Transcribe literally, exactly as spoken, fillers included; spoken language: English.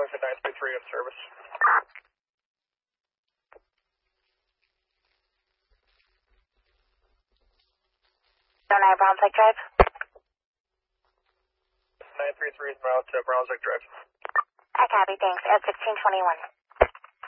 at nine three three in service. oh nine Brunswick Drive. nine three three is route to Brunswick Drive. I copy, thanks. At sixteen twenty-one.